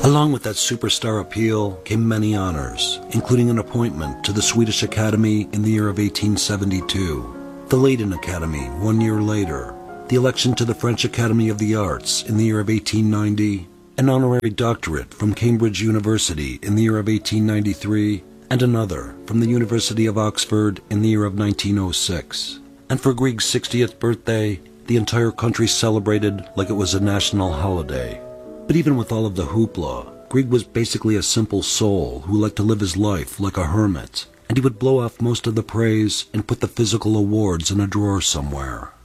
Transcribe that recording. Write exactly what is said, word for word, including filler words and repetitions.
Along with that superstar appeal came many honors, including an appointment to the Swedish Academy in the year of eighteen seventy-two, the Leiden Academy one year later, the election to the French Academy of the Arts in the year of eighteen ninety, an honorary doctorate from Cambridge University in the year of eighteen ninety-three, and another from the University of Oxford in the year of nineteen oh six. And for Grieg's sixtieth birthday, the entire country celebrated like it was a national holiday. But even with all of the hoopla, Grieg was basically a simple soul who liked to live his life like a hermit, and he would blow off most of the praise and put the physical awards in a drawer somewhere.